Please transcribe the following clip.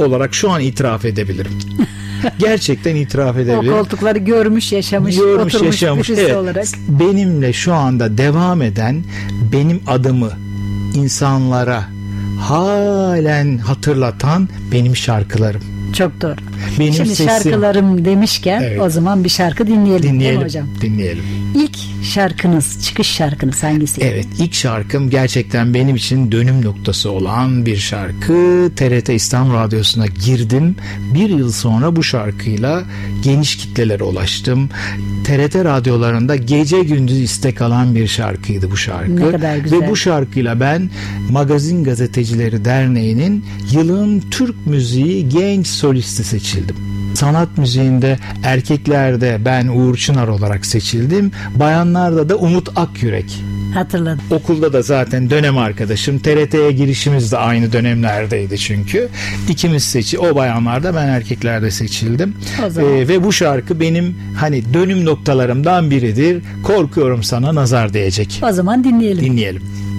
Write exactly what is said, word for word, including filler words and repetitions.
olarak şu an itiraf edebilirim. Gerçekten itiraf edebilirim. O koltukları görmüş, yaşamış, görmüş, oturmuş yaşamış. birisi Evet. olarak. Benimle şu anda devam eden, benim adımı insanlara halen hatırlatan benim şarkılarım. Çok doğru. Benim Şimdi sesim. şarkılarım demişken Evet. o zaman bir şarkı dinleyelim, Dinleyelim, değil mi hocam? dinleyelim. İlk şarkınız, çıkış şarkınız hangisi? Evet, ilk şarkım gerçekten benim için dönüm noktası olan bir şarkı. T R T İstanbul Radyosu'na girdim. Bir yıl sonra bu şarkıyla geniş kitlelere ulaştım. T R T radyolarında gece gündüz istek alan bir şarkıydı bu şarkı. Ne kadar güzel. Ve bu şarkıyla ben Magazin Gazetecileri Derneği'nin yılın Türk müziği genç solisti seçildim. Sanat müziğinde erkeklerde ben Uğur Çınar olarak seçildim. Bayanlarda da Umut Akyürek. Hatırladım. Okulda da zaten dönem arkadaşım. T R T'ye girişimiz de aynı dönemlerdeydi çünkü. İkimiz seçi. O bayanlarda, ben erkeklerde seçildim. O zaman. Ee, ve bu şarkı benim hani dönüm noktalarımdan biridir. Korkuyorum sana nazar değecek. O zaman dinleyelim. Dinleyelim.